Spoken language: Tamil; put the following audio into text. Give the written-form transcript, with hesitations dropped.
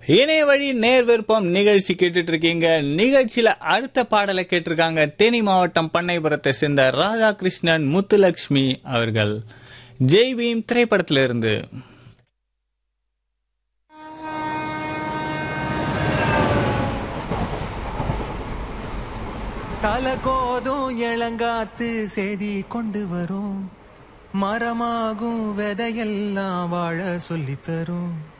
இணைய வழி நேர் விருப்பம் நிகழ்ச்சி கேட்டுட்டு இருக்கீங்க. நிகழ்ச்சியில அடுத்த பாடலை கேட்டிருக்காங்க தேனி மாவட்டம் பண்ணைபுரத்தை சேர்ந்த ராதாகிருஷ்ணன் முத்துலட்சுமி அவர்கள். ஜெய் பீம் திரைப்படத்திலிருந்து. தலகோதும் இளங்காத்து செய்தி கொண்டு வரும், மரமாகும் விதையெல்லாம் வாழ சொல்லித்தரும்.